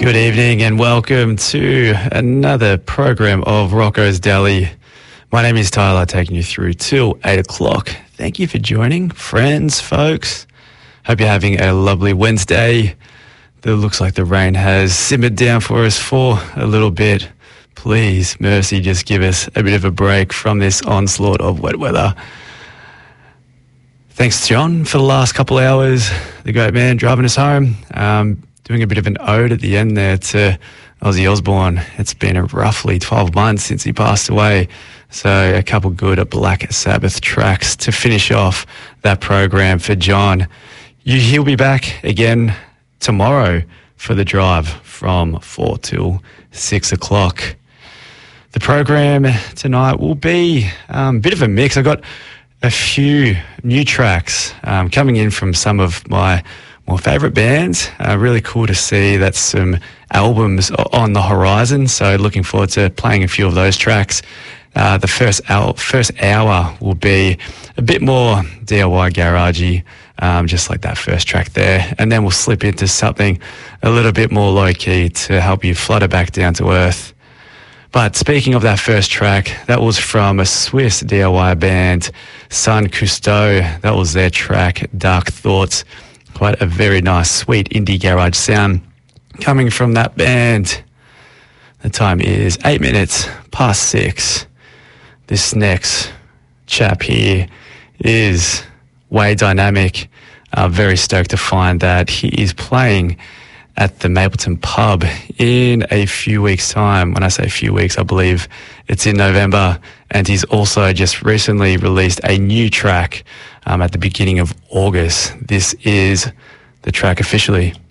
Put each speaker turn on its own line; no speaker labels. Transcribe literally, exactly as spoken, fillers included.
Good evening and welcome to another program of Rocco's Deli. My name is Tyler, taking you through till eight o'clock. Thank you for joining, friends, folks. Hope you're having a lovely Wednesday. It looks like the rain has simmered down for us for a little bit. Please, mercy, just give us a bit of a break from this onslaught of wet weather. Thanks, John, for the last couple of hours. The great man driving us home. Um, doing a bit of an ode at the end there to Ozzy Osbourne. It's been a roughly twelve months since he passed away. So a couple good Black Sabbath tracks to finish off that program for John. You, he'll be back again tomorrow for the drive from four till six o'clock. The program tonight will be um, a bit of a mix. I've got a few new tracks um, coming in from some of my more favourite bands. Uh, really cool to see that some albums are on the horizon. So looking forward to playing a few of those tracks. Uh, the first hour, first hour will be a bit more D I Y garagey, um, just like that first track there. And then we'll slip into something a little bit more low-key to help you flutter back down to earth. But speaking of that first track, that was from a Swiss D I Y band, San Cousteau. That was their track, Dark Thoughts. Quite a very nice, sweet indie garage sound coming from that band. The time is eight minutes past six. This next chap here is way dynamic. Uh, very stoked to find that he is playing at the Mapleton Pub in a few weeks' time. When I say a few weeks, I believe it's in November. And he's also just recently released a new track um, at the beginning of August. This is the track Officially.